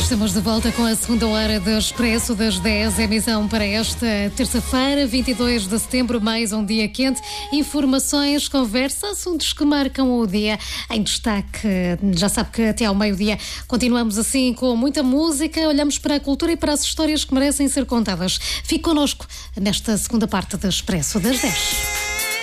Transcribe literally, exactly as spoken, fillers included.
Estamos de volta com a segunda hora do Expresso das dez, emissão para esta terça-feira, vinte e dois de setembro, mais um dia quente. Informações, conversa, assuntos que marcam o dia em destaque. Já sabe que até ao meio-dia continuamos assim com muita música, olhamos para a cultura e para as histórias que merecem ser contadas. Fique connosco nesta segunda parte do Expresso das dez.